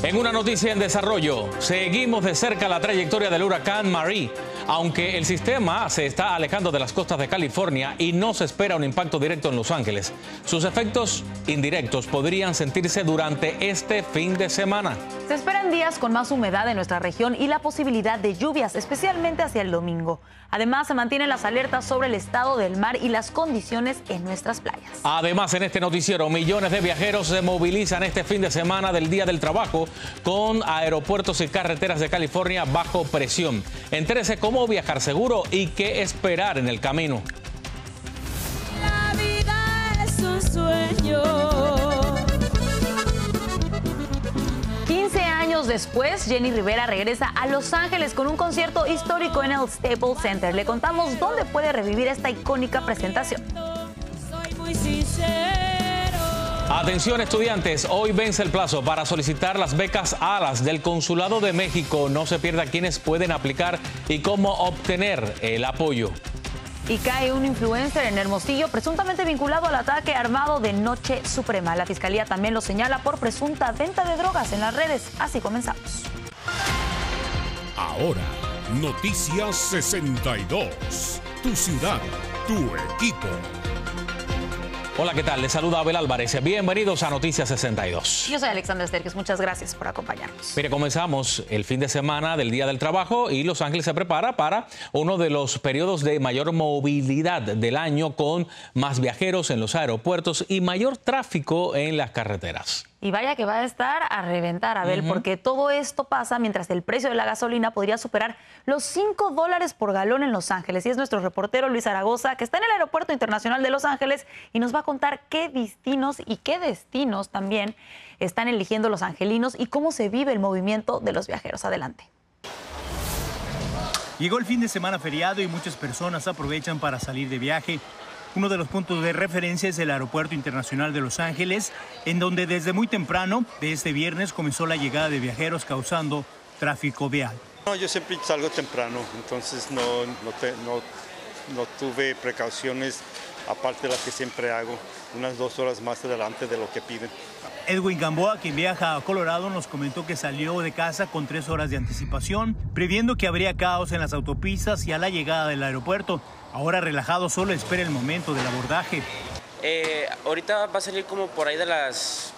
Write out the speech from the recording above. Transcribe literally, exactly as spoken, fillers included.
En una noticia en desarrollo, seguimos de cerca la trayectoria del huracán Marie. Aunque el sistema se está alejando de las costas de California y no se espera un impacto directo en Los Ángeles, sus efectos indirectos podrían sentirse durante este fin de semana. Se esperan días con más humedad en nuestra región y la posibilidad de lluvias, especialmente hacia el domingo. Además, se mantienen las alertas sobre el estado del mar y las condiciones en nuestras playas. Además, en este noticiero, millones de viajeros se movilizan este fin de semana del Día del Trabajo con aeropuertos y carreteras de California bajo presión. Entérese cómo viajar seguro y qué esperar en el camino. La vida es un sueño. quince años después, Jenny Rivera regresa a Los Ángeles con un concierto histórico en el Staples Center. Le contamos dónde puede revivir esta icónica presentación. Soy muy sincero. Atención estudiantes, hoy vence el plazo para solicitar las becas ALAS del Consulado de México. No se pierda quiénes pueden aplicar y cómo obtener el apoyo. Y cae un influencer en Hermosillo presuntamente vinculado al ataque armado de Noche Suprema. La fiscalía también lo señala por presunta venta de drogas en las redes. Así comenzamos. Ahora, Noticias sesenta y dos. Tu ciudad, tu equipo. Hola, ¿qué tal? Les saluda Abel Álvarez. Bienvenidos a Noticias sesenta y dos. Yo soy Alexandra Sterkis. Muchas gracias por acompañarnos. Mire, comenzamos el fin de semana del Día del Trabajo y Los Ángeles se prepara para uno de los periodos de mayor movilidad del año, con más viajeros en los aeropuertos y mayor tráfico en las carreteras. Y vaya que va a estar a reventar, Abel, uh-huh. porque todo esto pasa mientras el precio de la gasolina podría superar los cinco dólares por galón en Los Ángeles. Y es nuestro reportero Luis Zaragoza, que está en el Aeropuerto Internacional de Los Ángeles y nos va a contar qué destinos y qué destinos también están eligiendo los angelinos y cómo se vive el movimiento de los viajeros. Adelante. Llegó el fin de semana feriado y muchas personas aprovechan para salir de viaje. Uno de los puntos de referencia es el Aeropuerto Internacional de Los Ángeles, en donde desde muy temprano de este viernes comenzó la llegada de viajeros causando tráfico vial. No, yo siempre salgo temprano, entonces no, no, te, no, no tuve precauciones, aparte de las que siempre hago, unas dos horas más adelante de lo que piden. Edwin Gamboa, quien viaja a Colorado, nos comentó que salió de casa con tres horas de anticipación, previendo que habría caos en las autopistas y a la llegada del aeropuerto. Ahora relajado, solo espera el momento del abordaje. Eh, ahorita va a salir como por ahí de las